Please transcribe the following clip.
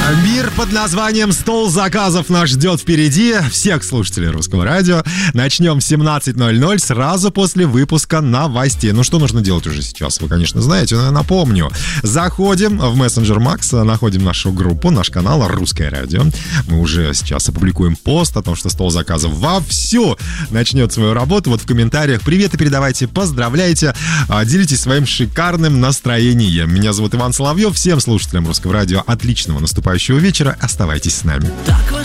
Мир под названием «Стол заказов» нас ждет впереди. Всех слушателей Русского радио. Начнем в 17:00 сразу после выпуска новостей. Ну что нужно делать уже сейчас? Вы, конечно, знаете, но я напомню. Заходим в мессенджер Макс, находим нашу группу, наш канал «Русское радио». Мы уже сейчас опубликуем пост о том, что «Стол заказов» вовсю начнет свою работу. Вот в комментариях приветы передавайте, поздравляйте, делитесь своим шикарным настроением. Меня зовут Иван Соловьев. Всем слушателям Русского радио отличного наступающего вечера. Оставайтесь с нами. Так